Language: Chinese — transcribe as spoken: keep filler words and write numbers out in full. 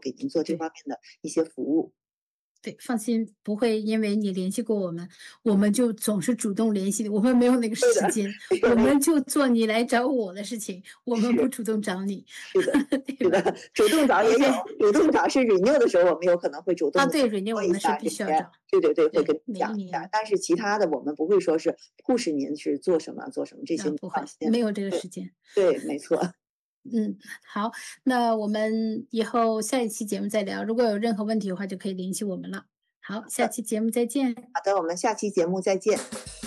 给您做这方面的一些服务。 对，放心，不会因为你联系过我们，我们就总是主动联系你，我们没有那个时间，我们就做你来找我的事情，我们不主动找你。 是的， 对吧？ 是的，主动找也有， OK 主动找是 renew 的时候，我们有可能会主动啊， 地对，renew 说一我们是下这些， 必须要找。 对对对，会对， 跟你每一讲一下。 年。 但是其他的我们不会说是 push 您是做什么做什么，这些啊，不会， 你放心。 没有这个对， 时间。 对，没错。 嗯，好，那我们以后下一期节目再聊，如果有任何问题的话就可以联系我们了。好， 好的。 下期节目再见。 好的，我们下期节目再见。